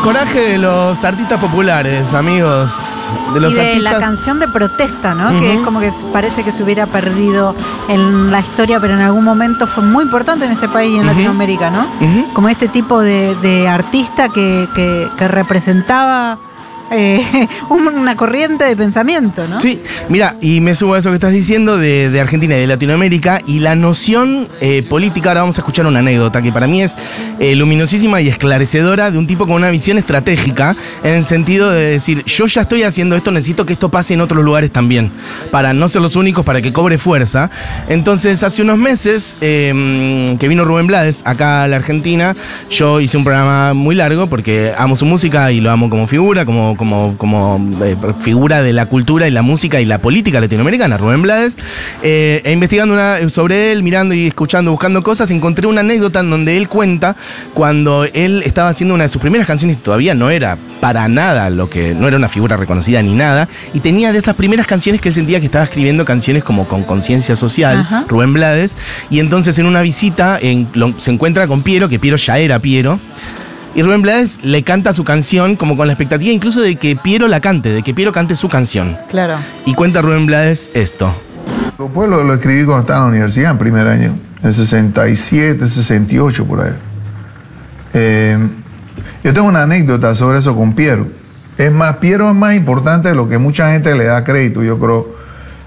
coraje de los artistas populares, amigos. De los y de artistas... la canción de protesta, ¿no? Que es como que parece que se hubiera perdido en la historia, pero en algún momento fue muy importante en este país y en Latinoamérica, ¿no? Como este tipo de artista que representaba una corriente de pensamiento, ¿no? Sí, mira, y me subo a eso que estás diciendo de Argentina y de Latinoamérica y la noción política. Ahora vamos a escuchar una anécdota que para mí es luminosísima y esclarecedora de un tipo con una visión estratégica en el sentido de decir, yo ya estoy haciendo esto, necesito que esto pase en otros lugares también, para no ser los únicos, para que cobre fuerza. Entonces, hace unos meses que vino Rubén Blades acá a la Argentina, yo hice un programa muy largo porque amo su música y lo amo como figura, como figura de la cultura y la música y la política latinoamericana, Rubén Blades. Investigando sobre él, mirando y escuchando, buscando cosas, encontré una anécdota en donde él cuenta cuando él estaba haciendo una de sus primeras canciones y todavía no era para nada no era una figura reconocida ni nada, y tenía de esas primeras canciones que él sentía que estaba escribiendo canciones como con conciencia social, Rubén Blades, y entonces en una visita se encuentra con Piero, que Piero ya era Piero. Y Rubén Blades le canta su canción como con la expectativa incluso de que Piero la cante, de que Piero cante su canción. Claro. Y cuenta Rubén Blades esto. Pues lo escribí cuando estaba en la universidad, en primer año, en 67, 68, por ahí. Yo tengo una anécdota sobre eso con Piero. Es más, Piero es más importante de lo que mucha gente le da crédito, yo creo.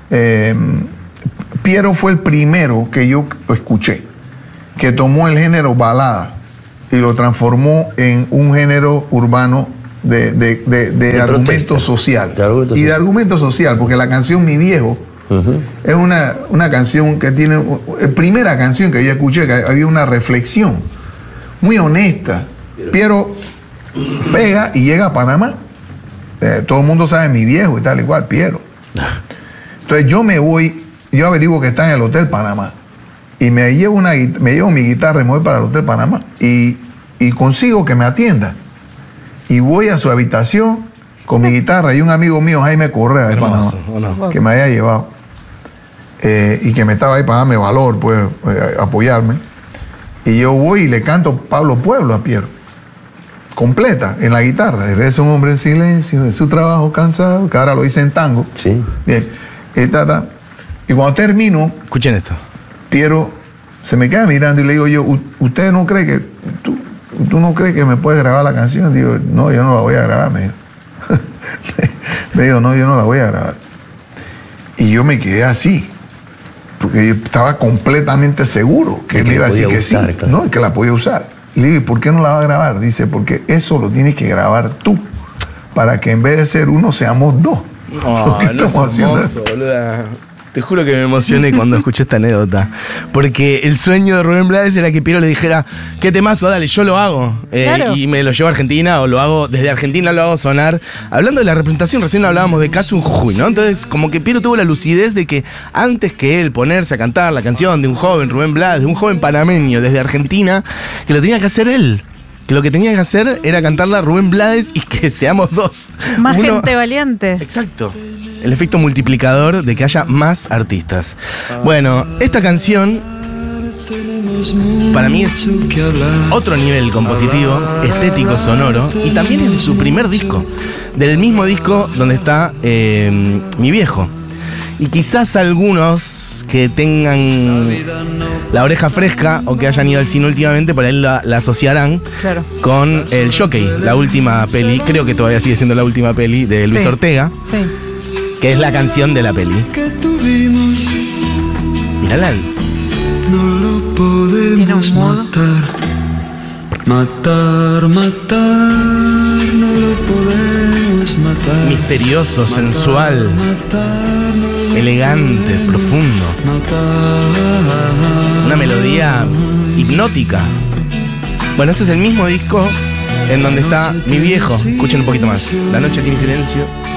Piero fue el primero que yo escuché, que tomó el género balada y lo transformó en un género urbano de argumento social. Y de argumento social, porque la canción Mi Viejo es una canción que tiene... primera canción que yo escuché, que había una reflexión muy honesta. Piero pega y llega a Panamá. Todo el mundo sabe Mi Viejo y tal igual, Piero. Entonces yo averiguo que está en el Hotel Panamá. Y me llevo mi guitarra y me voy para el Hotel Panamá. Y consigo que me atienda. Y voy a su habitación con mi guitarra y un amigo mío, Jaime Correa, de Panamá, que me había llevado. Y que me estaba ahí para darme valor, pues, apoyarme. Y yo voy y le canto Pablo Pueblo a Piero. Completa, en la guitarra. Eres un hombre en silencio, de su trabajo cansado, que ahora lo hice en tango. Sí. Bien. Y cuando termino... Escuchen esto. Piero se me queda mirando y le digo yo, ¿usted no cree que... ¿Tú no crees que me puedes grabar la canción? Digo, no, yo no la voy a grabar, me dijo. Me dijo, no, yo no la voy a grabar. Y yo me quedé así, porque yo estaba completamente seguro que él iba a decir que sí, claro. No, que la podía usar. Y le digo, ¿y por qué no la va a grabar? Dice, porque eso lo tienes que grabar tú, para que en vez de ser uno, seamos dos. No, no es hermoso, boluda. Te juro que me emocioné cuando escuché esta anécdota. Porque el sueño de Rubén Blades era que Piero le dijera, qué temazo, dale, yo lo hago. Claro. Y me lo llevo a Argentina, o lo hago desde Argentina, lo hago sonar. Hablando de la representación, recién hablábamos de Casu en Jujuy, ¿no? Entonces, como que Piero tuvo la lucidez de que antes que él ponerse a cantar la canción de un joven Rubén Blades, de un joven panameño desde Argentina, que lo tenía que hacer él. Que lo que tenía que hacer era cantarla Rubén Blades y que seamos dos. Más gente valiente. Exacto. El efecto multiplicador de que haya más artistas. Bueno, esta canción para mí es otro nivel compositivo, estético, sonoro, y también es de su primer disco, del mismo disco donde está Mi Viejo. Y quizás algunos que tengan la oreja fresca o que hayan ido al cine últimamente, por ahí la asociarán con El Jockey, la última peli, creo que todavía sigue siendo la última peli de Luis Ortega, que es la canción de la peli. Mírala. Tiene un modo. Matar, no lo podemos matar. Misterioso, sensual, elegante, profundo. Una melodía hipnótica. Bueno, este es el mismo disco en donde está Mi Viejo. Escuchen un poquito más. La noche tiene silencio.